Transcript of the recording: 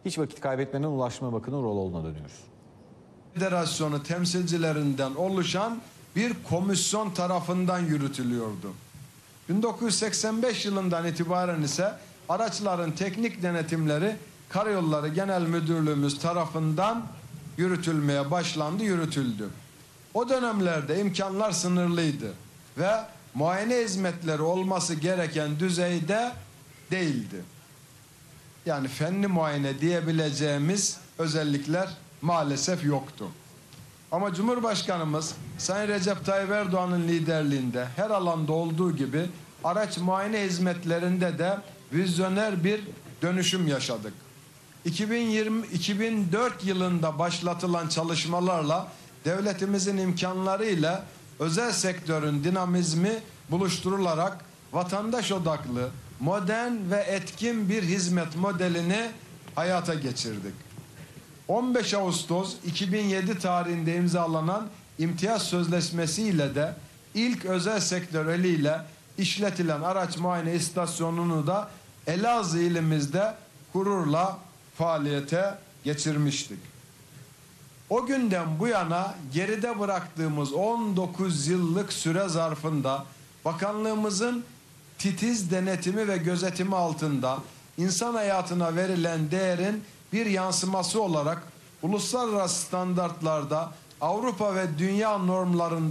Hiç vakit kaybetmeden Ulaştırma Bakanı Uraloğlu'na dönüyoruz. Federasyonu temsilcilerinden oluşan bir komisyon tarafından yürütülüyordu. 1985 yılından itibaren ise araçların teknik denetimleri Karayolları Genel Müdürlüğümüz tarafından yürütülmeye başlandı, yürütüldü. O dönemlerde imkanlar sınırlıydı ve muayene hizmetleri olması gereken düzeyde değildi. Yani fenli muayene diyebileceğimiz özellikler maalesef yoktu. Ama Cumhurbaşkanımız Sayın Recep Tayyip Erdoğan'ın liderliğinde her alanda olduğu gibi araç muayene hizmetlerinde de vizyoner bir dönüşüm yaşadık. 2004 yılında başlatılan çalışmalarla devletimizin imkanlarıyla özel sektörün dinamizmi buluşturularak vatandaş odaklı, modern ve etkin bir hizmet modelini hayata geçirdik. 15 Ağustos 2007 tarihinde imzalanan imtiyaz sözleşmesiyle de ilk özel sektör eliyle işletilen araç muayene istasyonunu da Elazığ ilimizde gururla faaliyete geçirmiştik. O günden bu yana geride bıraktığımız 19 yıllık süre zarfında bakanlığımızın titiz denetimi ve gözetimi altında insan hayatına verilen değerin bir yansıması olarak uluslararası standartlarda Avrupa ve dünya normlarında